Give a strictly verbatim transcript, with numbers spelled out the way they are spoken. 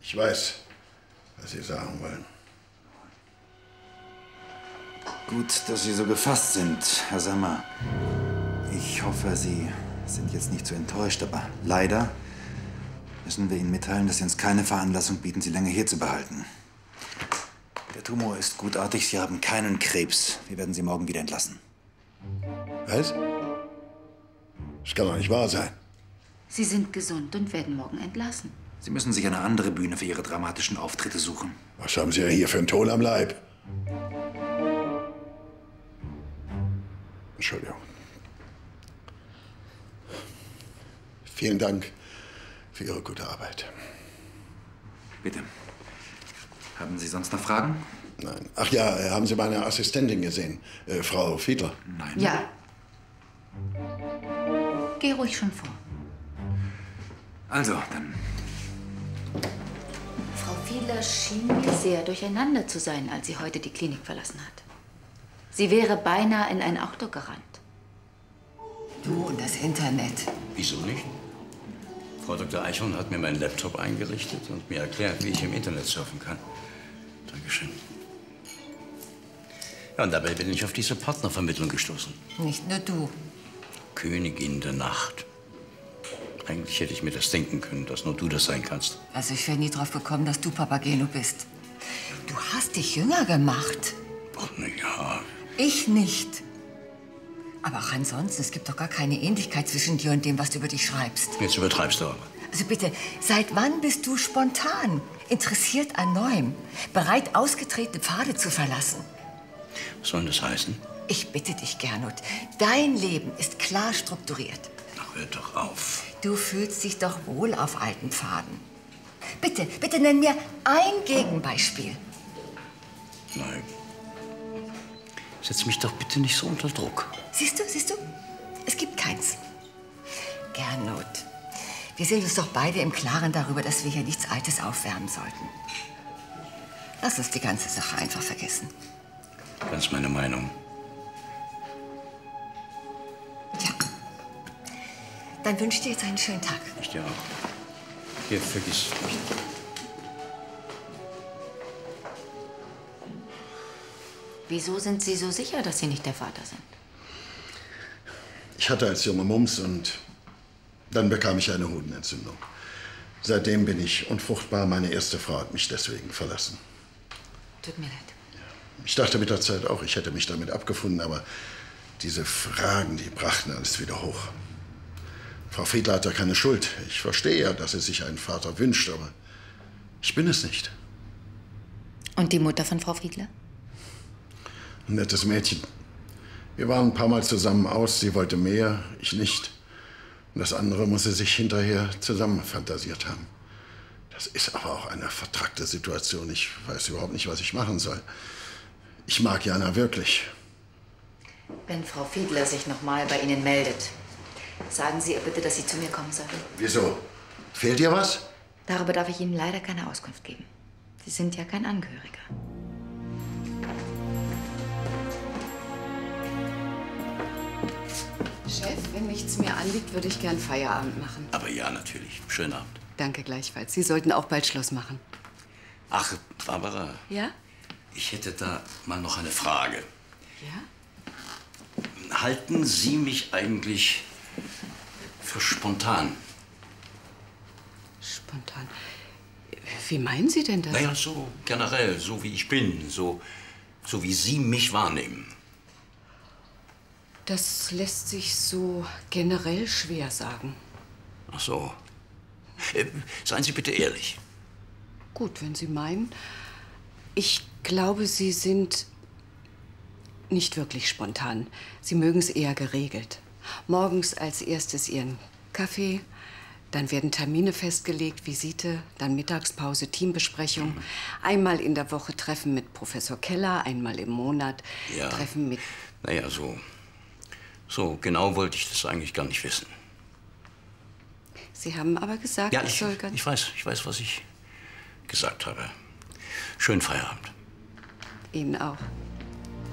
Ich weiß, was Sie sagen wollen. Gut, dass Sie so gefasst sind, Herr Sammer. Ich hoffe, Sie sind jetzt nicht so enttäuscht, aber leider müssen wir Ihnen mitteilen, dass Sie uns keine Veranlassung bieten, Sie länger hier zu behalten. Der Tumor ist gutartig, Sie haben keinen Krebs. Wir werden Sie morgen wieder entlassen. Was? Das kann doch nicht wahr sein. Sie sind gesund und werden morgen entlassen. Sie müssen sich eine andere Bühne für Ihre dramatischen Auftritte suchen. Was haben Sie denn hier für einen Ton am Leib? Entschuldigung. Vielen Dank für Ihre gute Arbeit. Bitte. Haben Sie sonst noch Fragen? Nein. Ach ja, haben Sie meine Assistentin gesehen, äh, Frau Fiedler? Nein. Ja. Geh ruhig schon vor. Also, dann. Frau Fiedler schien mir sehr durcheinander zu sein, als sie heute die Klinik verlassen hat. Sie wäre beinahe in ein Auto gerannt. Du und das Internet. Wieso nicht? Frau Doktor Eichhorn hat mir meinen Laptop eingerichtet und mir erklärt, wie ich im Internet surfen kann. Dankeschön. Ja, und dabei bin ich auf diese Partnervermittlung gestoßen. Nicht nur du. Königin der Nacht. Eigentlich hätte ich mir das denken können, dass nur du das sein kannst. Also ich wäre nie drauf gekommen, dass du Papageno bist. Du hast dich jünger gemacht. Ach, na ja. Ich nicht. Aber auch ansonsten, es gibt doch gar keine Ähnlichkeit zwischen dir und dem, was du über dich schreibst. Jetzt übertreibst du aber. Also bitte, seit wann bist du spontan, interessiert an Neuem, bereit, ausgetretene Pfade zu verlassen? Was soll denn das heißen? Ich bitte dich, Gernot, dein Leben ist klar strukturiert. Ach, hör doch auf. Du fühlst dich doch wohl auf alten Pfaden. Bitte, bitte nenn mir ein Gegenbeispiel. Nein. Setz mich doch bitte nicht so unter Druck. Siehst du, siehst du? Es gibt keins. Gernot, wir sind uns doch beide im Klaren darüber, dass wir hier nichts Altes aufwärmen sollten. Lass uns die ganze Sache einfach vergessen. Ganz meine Meinung. Tja, dann wünsche ich dir jetzt einen schönen Tag. Ich dir auch. Hier, vergiss nicht. Wieso sind Sie so sicher, dass Sie nicht der Vater sind? Ich hatte als Junge Mumps und dann bekam ich eine Hodenentzündung. Seitdem bin ich unfruchtbar. Meine erste Frau hat mich deswegen verlassen. Tut mir leid. Ich dachte mit der Zeit auch, ich hätte mich damit abgefunden, aber diese Fragen, die brachten alles wieder hoch. Frau Fiedler hat ja keine Schuld. Ich verstehe ja, dass sie sich einen Vater wünscht, aber ich bin es nicht. Und die Mutter von Frau Fiedler? Ein nettes Mädchen. Wir waren ein paar Mal zusammen aus. Sie wollte mehr, ich nicht. Und das andere muss sie sich hinterher zusammen fantasiert haben. Das ist aber auch eine vertrackte Situation. Ich weiß überhaupt nicht, was ich machen soll. Ich mag Jana wirklich. Wenn Frau Fiedler sich noch mal bei Ihnen meldet, sagen Sie ihr bitte, dass sie zu mir kommen soll. Wieso? Fehlt ihr was? Darüber darf ich Ihnen leider keine Auskunft geben. Sie sind ja kein Angehöriger. Chef, wenn nichts mehr anliegt, würde ich gern Feierabend machen. Aber ja, natürlich. Schönen Abend. Danke gleichfalls. Sie sollten auch bald Schluss machen. Ach, Barbara. Ja? Ich hätte da mal noch eine Frage. Ja? Halten Sie mich eigentlich für spontan? Spontan. Wie meinen Sie denn das? Naja, so generell, so wie ich bin, so, so wie Sie mich wahrnehmen. Das lässt sich so generell schwer sagen. Ach so. Äh, seien Sie bitte ehrlich. Gut, wenn Sie meinen. Ich glaube, Sie sind nicht wirklich spontan. Sie mögen es eher geregelt. Morgens als erstes Ihren Kaffee, dann werden Termine festgelegt, Visite, dann Mittagspause, Teambesprechung. Einmal in der Woche Treffen mit Professor Keller, einmal im Monat Ja. Treffen mit... Naja, so, so genau wollte ich das eigentlich gar nicht wissen. Sie haben aber gesagt, Ja, ich ich, soll ganz... ich weiß, ich weiß, was ich gesagt habe. Schönen Feierabend. Ihnen auch.